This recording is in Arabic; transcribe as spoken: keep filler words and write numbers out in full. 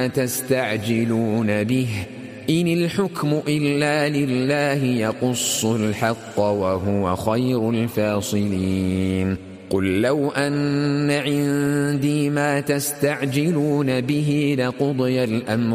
تستعجلون به إن الحكم إلا لله يقص الحق وهو خير الفاصلين قل لو أن عندي ما تستعجلون به لقضي الأمر